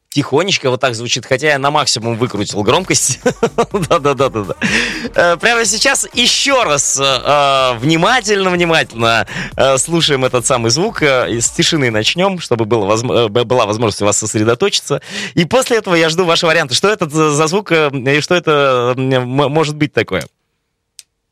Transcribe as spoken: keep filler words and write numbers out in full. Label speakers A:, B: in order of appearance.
A: Тихонечко вот так звучит, хотя я на максимум выкрутил громкость. Да-да-да-да. Прямо сейчас еще раз внимательно-внимательно слушаем этот самый звук. С тишины начнем, чтобы было возможно, была возможность у вас сосредоточиться. И после этого я жду ваши варианты. Что это за звук и что это может быть такое?